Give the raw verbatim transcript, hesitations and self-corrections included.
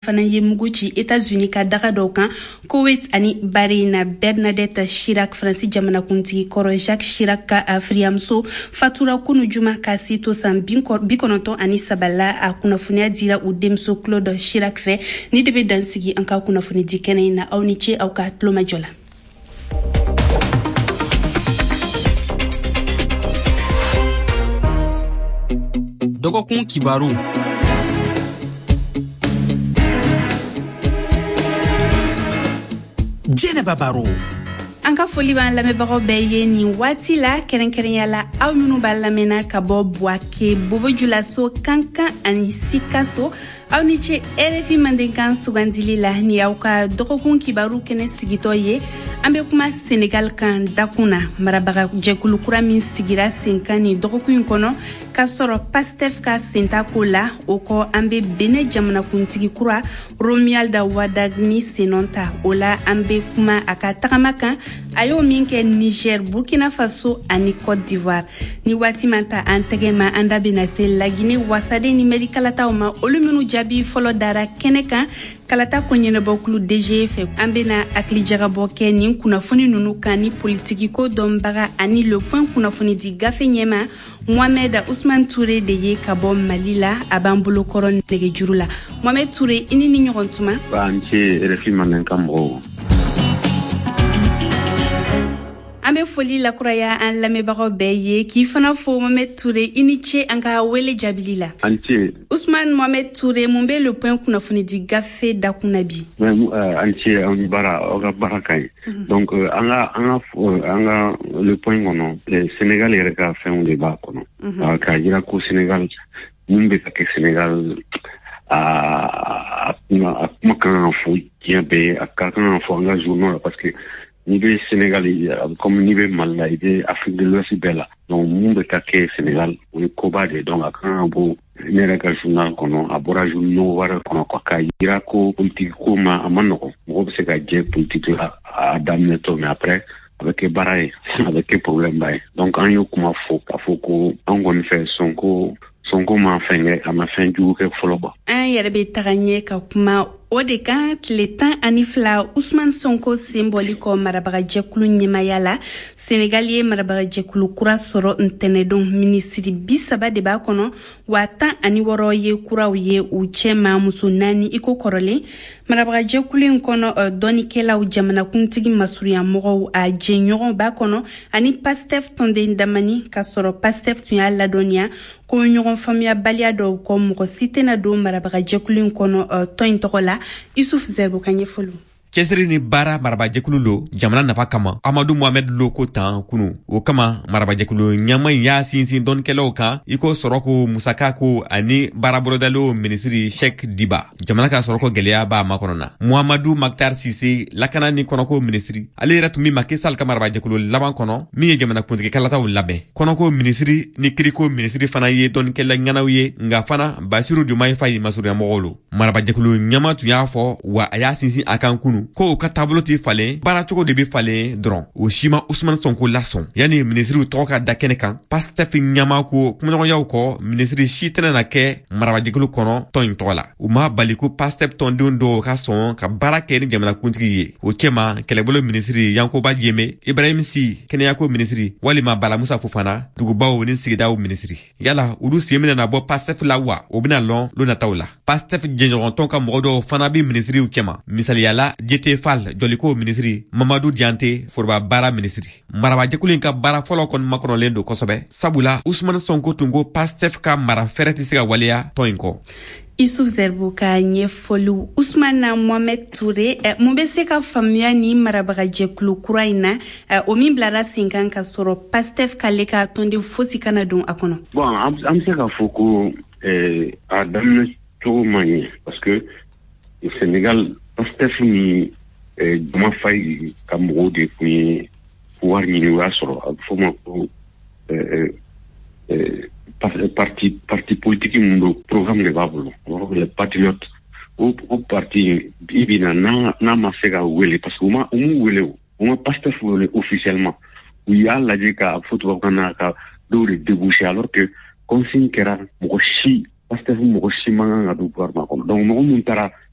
fana ye mugu ci États-Unis ka daga dɔw kan Kuwait ani Bahrain. Bernadette Chirac Fransi jamanakuntigi kɔrɔ Jacques Chirac ka afiriyamuso fatura kunu juma ka si to san bi kɔnɔntɔn ani sabala a kunnafoniya dira u denmuso Claude Chirac fɛ ni de bɛ dansigi an ka kunnafoni di kɛnɛ in na aw ni ce aw ka tulo majɔ la. Dɔgɔkun kibaru. Jɛnɛba Baro. An ka foli b'an lamɛnbagaw bɛɛ ye nin waati la kɛrɛnkɛrɛnya la aw minnu b'a lamɛnna ka bɔ Buake, Bobojulaso, Kankan ani Sikaso. Aw ni ce R F I Mandenkan sugandili la ni aw ka dɔgɔkun kibaru kɛnɛ sigitɔ ye. An bɛ kuma Senegal kan dakun na. Marabaga jɛkulu kura min sigira sen kan ni dɔgɔkun in kɔnɔ k'a sɔrɔ Pastef ka sentako la o kɔ an bɛ Benin jamanakuntigi kura Romualda Wadagni senɔn ta. O la an bɛ kuma a ka tagama kan a y'o min kɛ Niger, Burkina Faso ani Côte d'Ivoire. Ni waati man ta an tɛgɛ ma an da bɛna se Laginɛ wasaden ni mɛri kalataw ma olu minnu jaabi fɔlɔ dara kɛnɛ kan kalata kɔɲɛnɛbɔkulu D G fɛ an bɛna hakili jagabɔ kɛ nin kunnafoni ninnu kan ni politiki ko dɔnbaga ani Le Point kunnafoni di gafe ɲɛma Mohamed Ousmane Touré de ye ka bɔ Mali la a b'an bolo kɔrɔ nɛgɛjuru la. Mohamed Touré i ni ni ɲɔgɔn tuma. An ce R F I Mandenkan mɔgɔw. An bɛ foli lakuraya an lamɛnbagaw bɛɛ ye k'i fana fo Mohamed Touré i ni ce an ka wele jaabili la. An ce. Ousmane Mohamed Touré mun bɛ Le Point kunnafoni di gafe dakun na bi. An ce an ni baara aw ka baara ka ɲi. Donc an ka an ka an ka Le Point kɔnɔ Sénégal yɛrɛ ka fɛnw de b'a kɔnɔ. K'a jira ko Sénégal mun bɛ ka kɛ Sénégal a kuma kan ka fɔ diɲɛ bɛɛ a ka kan ka fɔ an ka journaux la parce que ni bɛ Sénégal comme ni bɛ Mali la i bɛ Afrique de l'Ouest bɛɛ la donc mun bɛ ka kɛ Sénégal o ye koba de donc a kan ka bɔ ne yɛrɛ ka journal kɔnɔ a bɔra journaux wɛrɛ kɔnɔ k'a jira ko politique ko ma a ma nɔgɔn mɔgɔ bɛ se ka jɛ politique la a daminɛtɔ mais après a bɛ kɛ baara ye a bɛ kɛ problème ba ye donc an y'o kuma fɔ k'a fɔ ko an kɔni fɛ Sonko Sonko ma fɛn kɛ a ma fɛn jugu kɛ fɔlɔ quoi. An yɛrɛ bɛ taga ɲɛ ka kuma o de kan tile tan ani fila Ousmane Sonko senbɔli kɔ marabagajɛkulu ɲɛmaya la Senegal ye marabagajɛkulu kura sɔrɔ ntɛnɛdon minisiri bi saba de b'a kɔnɔ wa tan ani wɔɔrɔ ye kuraw ye u cɛma muso naani iko kɔrɔlen marabagajɛkulu in kɔnɔ dɔnikɛlaw jamanakuntigi masurunyamɔgɔw a jɛɲɔgɔn b'a kɔnɔ ani Pastef tɔnden damani k'a sɔrɔ Pastef tun y'a ladɔnniya ko ɲɔgɔn faamuyabaliya dɔw kɔ mɔgɔ si tɛna don marabagajɛkulu in kɔnɔ tɔn in tɔgɔ la Isuf Zerbo ka ɲɛfɔli. Cɛsiri ni baara marabajɛkulu lo jamana nafa kama Amadu Mohamed lo ko tan kunu o kama marabajɛkulu ɲama y'a sinsin dɔnkɛlaw kan iko sɔrɔko musaka ko ani baarabolodalo minisiri Sheikh Diba jamana ka sɔrɔko gɛlɛya b'a makɔnɔ na Muhammadu Maktar Sise lakana ni kɔnɔko minisiri ale yɛrɛ tun bɛ Macky Sall ka marabajɛkulu laban kɔnɔ min ye jamana kuntigi kalataw labɛn kɔnɔko minisiri ni kiriko minisiri fana ye dɔnkɛla ɲanaw ye nga fana Basiru Diomaye Faye masurunyamɔgɔw lo marabajɛkulu ɲama tun y'a fɔ wa a y'a sinsin a kan kunu ko u ka taabolo tɛ falen baara cogo de bɛ falen dɔrɔn o si ma Ousmane Sonko lasɔn yanni minisiriw tɔgɔ ka da kɛnɛ kan Pastef ɲama ko kumaɲɔgɔnyaw kɔ minisiri si tɛna na kɛ marabajɛkulu kɔnɔ tɔn in tɔgɔ la u ma bali ko Pastef tɔndenw dɔw ka sɔn ka baara kɛ ni jamanakuntigi ye o cɛma kɛlɛbolo minisiri Yankoba Diémé Ibrahim Sy kɛnɛyako minisiri walima Bala Musa Fofana dugubaw ni sigidaw minisiri yala olu sen bɛna na bɔ Pastef la wa o bɛna lɔn lo nataw la Pastef jɛɲɔgɔntɔn ka mɔgɔ dɔw fana bɛ minisiriw cɛma misaliyala J T Fall Joliko minisiri Mamadou Diante Foroba baara minisiri marabajɛkulu in ka baara fɔlɔ kɔni makɔnɔlen don kosɛbɛ sabula Ousmane Sonko tun ko Pastef ka mara fɛrɛ tɛ se ka waleya tɔn in kɔ. Isuf Zerbo ka ɲɛfɔliw Ousmane Mohamed Touré mun bɛ se ka faamuya ni marabagajɛkulu kura in na o min bilara sen kan ka sɔrɔ Pastef k'ale ka tɔnden fosi kana don a kɔnɔ. Bon an bɛ se ka fɔ ko a daminɛ cogo man ɲɛ parce que Sénégal Pastef ni Diomaye Faye ka mɔgɔw de tun ye pouvoir ɲini o y'a sɔrɔ a bɛ fɔ ma ko parti parti politique mun don programme de b'a bolo les patriotes o o parti i bi na n'a ma se ka wele parce que u ma u m'u wele u ma Pastef wele officiellement u y'a lajɛ ka fɔ tubabukan na ka dɔw de déboucher alors que consigne kɛra mɔgɔ si Pastef mɔgɔ si man kan ka don pouvoir ma kɔnɔ donc mɔgɔ mun taara